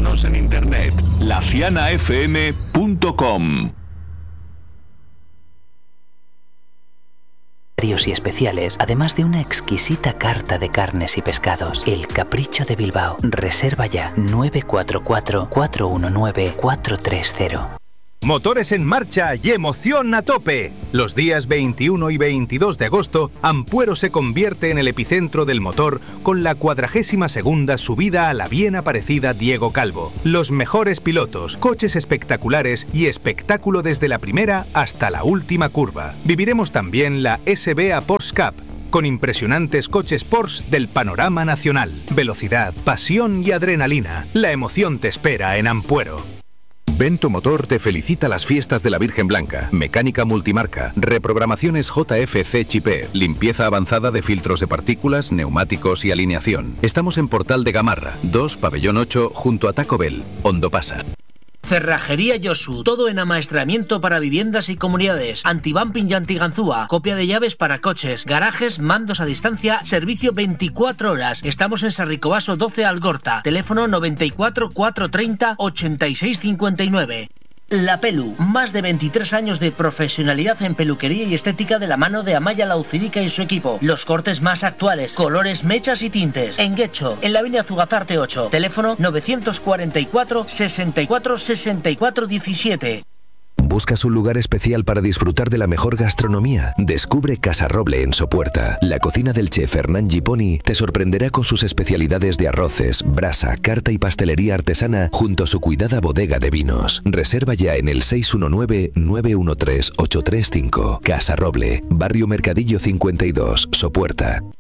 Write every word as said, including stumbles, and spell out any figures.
Síguenos en internet, la ciana f m punto com. Y especiales, además de una exquisita carta de carnes y pescados. El Capricho de Bilbao. Reserva ya nueve cuatro cuatro, cuatro uno nueve, cuatro tres cero. Motores en marcha y emoción a tope. Los días veintiuno y veintidós de agosto, Ampuero se convierte en el epicentro del motor con la cuadragésima segunda subida a la bien aparecida Diego Calvo. Los mejores pilotos, coches espectaculares y espectáculo desde la primera hasta la última curva. Viviremos también la S B A Porsche Cup, con impresionantes coches Porsche del panorama nacional. Velocidad, pasión y adrenalina. La emoción te espera en Ampuero. Vento Motor te felicita las fiestas de la Virgen Blanca. Mecánica multimarca, reprogramaciones J F C Chipé, limpieza avanzada de filtros de partículas, neumáticos y alineación. Estamos en Portal de Gamarra, dos, Pabellón ocho, junto a Taco Bell, Hondo Pasa. Cerrajería Yosu, todo en amaestramiento para viviendas y comunidades, antibumping y antiganzúa, copia de llaves para coches, garajes, mandos a distancia, servicio veinticuatro horas. Estamos en Sarricobaso doce Algorta, teléfono noventa y cuatro, cuatrocientos treinta, ochenta y seis cincuenta y nueve. La Pelu, más de veintitrés años de profesionalidad en peluquería y estética de la mano de Amaya Laucirica y su equipo. Los cortes más actuales, colores, mechas y tintes. En Guecho, en la avenida Zugazarte ocho. Teléfono novecientos cuarenta y cuatro, sesenta y cuatro, sesenta y cuatro diecisiete. ¿Buscas un lugar especial para disfrutar de la mejor gastronomía? Descubre Casa Roble en Sopuerta. La cocina del chef Hernán Giponi te sorprenderá con sus especialidades de arroces, brasa, carta y pastelería artesana junto a su cuidada bodega de vinos. Reserva ya en el seis uno nueve, nueve uno tres, ocho tres cinco. Casa Roble, Barrio Mercadillo cincuenta y dos, Sopuerta.